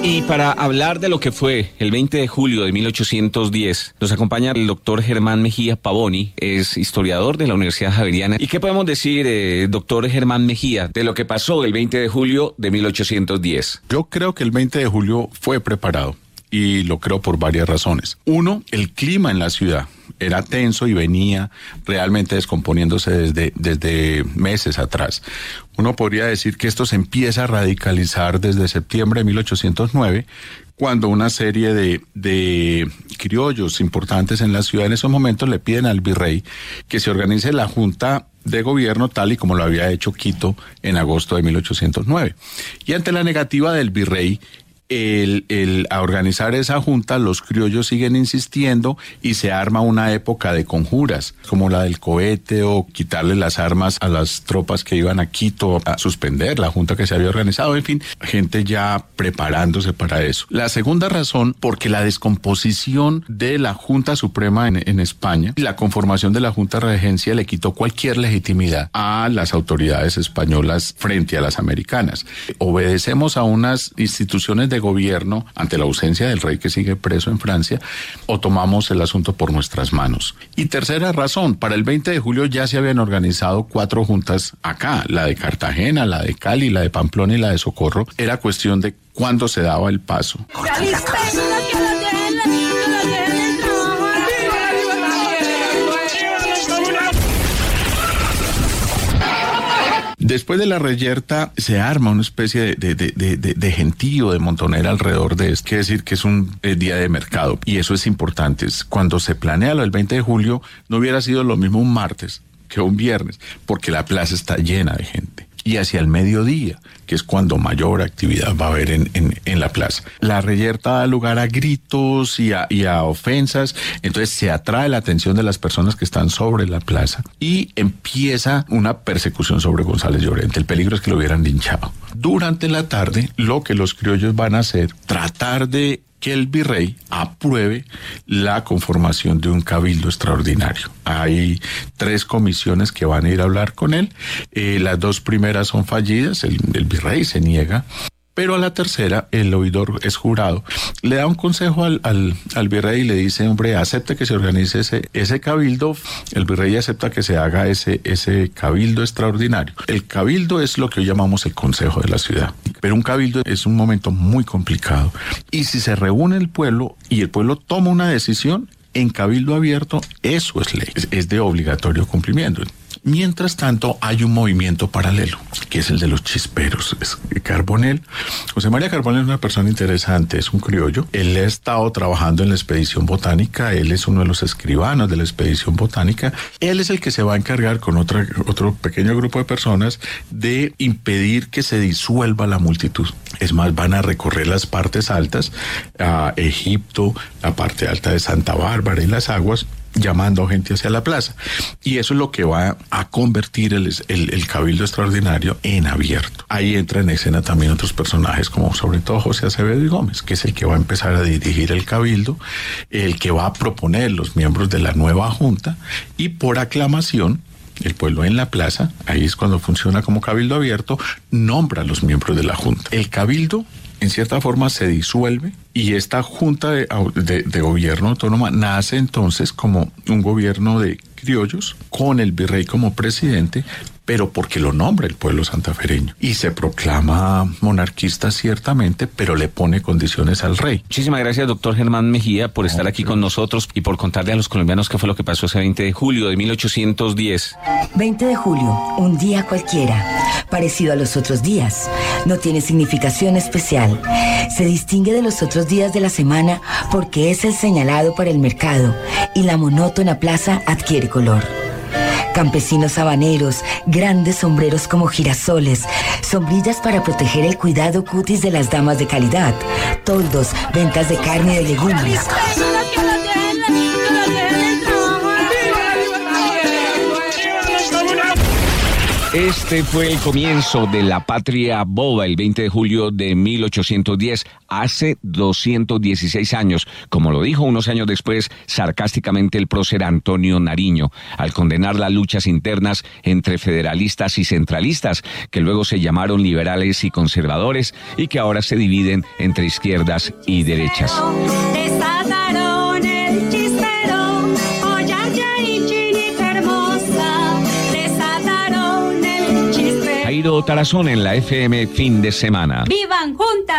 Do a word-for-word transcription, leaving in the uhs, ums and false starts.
Y para hablar de lo que fue el veinte de julio de mil ochocientos diez, nos acompaña el doctor Germán Mejía Pavoni, es historiador de la Universidad Javeriana. ¿Y qué podemos decir, eh, doctor Germán Mejía, de lo que pasó el veinte de julio de mil ochocientos diez? Yo creo que el veinte de julio fue preparado. Y lo creo por varias razones. Uno, el clima en la ciudad era tenso y venía realmente descomponiéndose desde, desde meses atrás. Uno podría decir que esto se empieza a radicalizar desde septiembre de mil ochocientos nueve, cuando una serie de, de criollos importantes en la ciudad en esos momentos le piden al virrey que se organice la Junta de Gobierno tal y como lo había hecho Quito en agosto de mil ochocientos nueve. Y ante la negativa del virrey, El, el, a organizar esa junta, los criollos siguen insistiendo y se arma una época de conjuras, como la del cohete o quitarle las armas a las tropas que iban a Quito, a suspender la junta que se había organizado, en fin, gente ya preparándose para eso. La segunda razón, porque la descomposición de la Junta Suprema en, en España, la conformación de la Junta de Regencia le quitó cualquier legitimidad a las autoridades españolas frente a las americanas. Obedecemos a unas instituciones de de gobierno ante la ausencia del rey que sigue preso en Francia, o tomamos el asunto por nuestras manos. Y tercera razón, para el veinte de julio ya se habían organizado cuatro juntas acá, la de Cartagena, la de Cali, la de Pamplona y la de Socorro. Era cuestión de cuándo se daba el paso. Después de la reyerta se arma una especie de, de, de, de, de gentío, de montonera alrededor de esto. Quiere decir que es un eh, día de mercado y eso es importante. Cuando se planea lo del veinte de julio no hubiera sido lo mismo un martes que un viernes, porque la plaza está llena de gente. Y hacia el mediodía, que es cuando mayor actividad va a haber en, en, en la plaza. La reyerta da lugar a gritos y a, y a ofensas, entonces se atrae la atención de las personas que están sobre la plaza y empieza una persecución sobre González Llorente. El peligro es que lo hubieran linchado. Durante la tarde, lo que los criollos van a hacer, tratar de que el virrey apruebe la conformación de un cabildo extraordinario. Hay tres comisiones que van a ir a hablar con él. Eh, las dos primeras son fallidas, el, el virrey se niega. Pero a la tercera, el oidor es jurado. Le da un consejo al, al, al virrey y le dice, hombre, acepte que se organice ese, ese cabildo. El virrey acepta que se haga ese, ese cabildo extraordinario. El cabildo es lo que hoy llamamos el consejo de la ciudad. Pero un cabildo es un momento muy complicado. Y si se reúne el pueblo y el pueblo toma una decisión, en cabildo abierto, eso es ley. Es, es de obligatorio cumplimiento. Mientras tanto, hay un movimiento paralelo, que es el de los chisperos. Es Carbonell. José María Carbonell es una persona interesante, es un criollo. Él ha estado trabajando en la expedición botánica, él es uno de los escribanos de la expedición botánica. Él es el que se va a encargar con otra, otro pequeño grupo de personas de impedir que se disuelva la multitud. Es más, van a recorrer las partes altas, a Egipto, la parte alta de Santa Bárbara y las aguas, llamando gente hacia la plaza. Y eso es lo que va a convertir el, el, el cabildo extraordinario en abierto. Ahí entra en escena también otros personajes, como sobre todo José Acevedo y Gómez, que es el que va a empezar a dirigir el cabildo, el que va a proponer los miembros de la nueva junta, y por aclamación, el pueblo en la plaza, ahí es cuando funciona como cabildo abierto, nombra a los miembros de la junta. El cabildo, en cierta forma, se disuelve y esta junta de, de, de gobierno autónoma nace entonces como un gobierno de criollos con el virrey como presidente, pero porque lo nombra el pueblo santafereño. Y se proclama monarquista ciertamente, pero le pone condiciones al rey. Muchísimas gracias, doctor Germán Mejía, por estar aquí con nosotros y por contarle a los colombianos qué fue lo que pasó ese veinte de julio de mil ochocientos diez. veinte de julio, un día cualquiera, parecido a los otros días. No tiene significación especial. Se distingue de los otros días de la semana porque es el señalado para el mercado y la monótona plaza adquiere color. Campesinos habaneros, grandes sombreros como girasoles, sombrillas para proteger el cuidado cutis de las damas de calidad, toldos, ventas de carne y de legumbres. Este fue el comienzo de la patria boba, el veinte de julio de mil ochocientos diez, hace doscientos dieciséis años, como lo dijo unos años después sarcásticamente el prócer Antonio Nariño, al condenar las luchas internas entre federalistas y centralistas, que luego se llamaron liberales y conservadores, y que ahora se dividen entre izquierdas y derechas. Jairo Tarazón en la F M Fin de Semana. ¡Vivan juntas!